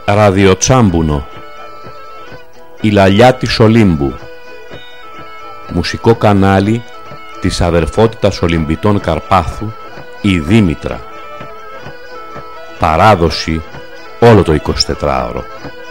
Ραδιοτσάμπουνο, η Λαλιά της Ολύμπου, μουσικό κανάλι της αδερφότητας Ολυμπητών Καρπάθου, η Δήμητρα. Παράδοση όλο το 24ωρο.